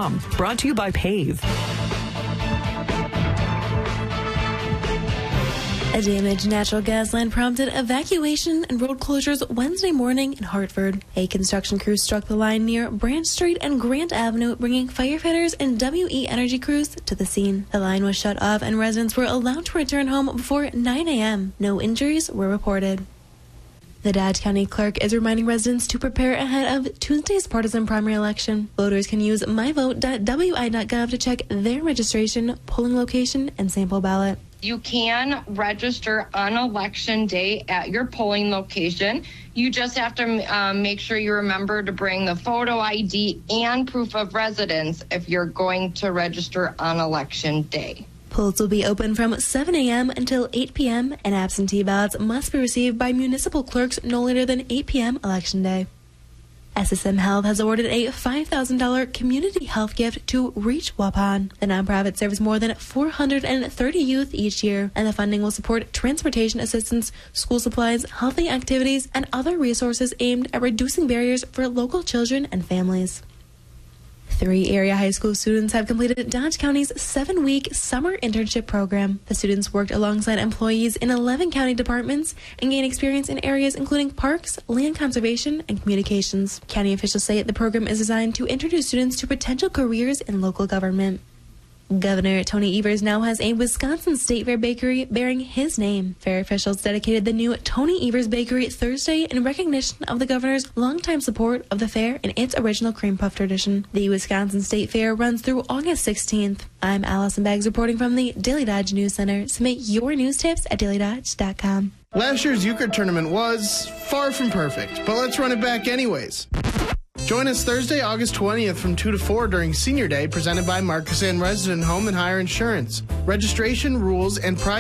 DodgeCountyFairgrounds.com. Brought to you by PAVE. A damaged natural gas line prompted evacuation and road closures Wednesday morning in Hartford. A construction crew struck the line near Branch Street and Grant Avenue, bringing firefighters and WE Energy crews to the scene. The line was shut off and residents were allowed to return home before 9 a.m. No injuries were reported. The Dodge County Clerk is reminding residents to prepare ahead of Tuesday's partisan primary election. Voters can use myvote.wi.gov to check their registration, polling location, and sample ballot. You can register on election day at your polling location. You just have to make sure you remember to bring the photo ID and proof of residence if you're going to register on election day. Polls will be open from 7 a.m. until 8 p.m., and absentee ballots must be received by municipal clerks no later than 8 p.m. election day. SSM Health has awarded a $5,000 community health gift to Reach Waupun. The nonprofit serves more than 430 youth each year, and the funding will support transportation assistance, school supplies, healthy activities, and other resources aimed at reducing barriers for local children and families. 3 area high school students have completed Dodge County's 7-week summer internship program. The students worked alongside employees in 11 county departments and gained experience in areas including parks, land conservation, and communications. County officials say the program is designed to introduce students to potential careers in local government. Governor Tony Evers now has a Wisconsin State Fair bakery bearing his name. Fair officials dedicated the new Tony Evers Bakery Thursday in recognition of the governor's longtime support of the fair and its original cream puff tradition. The Wisconsin State Fair runs through August 16th. I'm Allison Baggs reporting from the Daily Dodge News Center. Submit your news tips at dailydodge.com. Last year's Euchre tournament was far from perfect, but let's run it back anyways. Join us Thursday, August 20th from 2 to 4 during Senior Day, presented by Marcus Ann Resident Home and Hire Insurance. Registration, rules, and prize